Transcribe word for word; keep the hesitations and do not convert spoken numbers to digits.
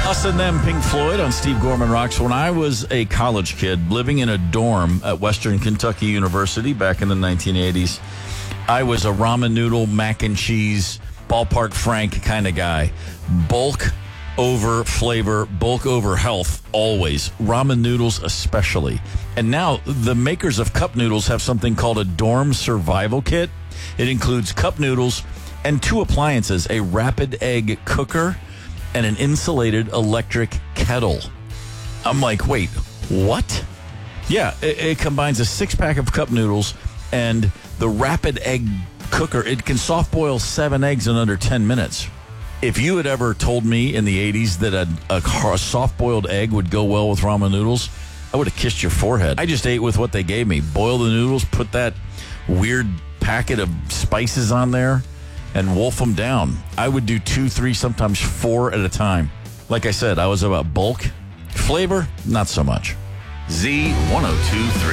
Us and Them, Pink Floyd on Steve Gorman Rocks. When I was a college kid living in a dorm at Western Kentucky University back in the nineteen eighties, I was a ramen noodle, mac and cheese, ballpark Frank kind of guy. Bulk over flavor, bulk over health, always. Ramen noodles especially. And now the makers of cup noodles have something called a dorm survival kit. It includes cup noodles and two appliances, a rapid egg cooker and an insulated electric kettle. I'm like, wait, what? Yeah, it, it combines a six-pack of cup noodles and the rapid egg cooker. It can soft boil seven eggs in under ten minutes. If you had ever told me in the eighties that a, a, a soft-boiled egg would go well with ramen noodles, I would have kissed your forehead. I just ate with what they gave me. Boil the noodles, put that weird packet of spices on there, and wolf them down. I would do two, three, sometimes four at a time. Like I said, I was about bulk. Flavor, not so much. Z one oh two three.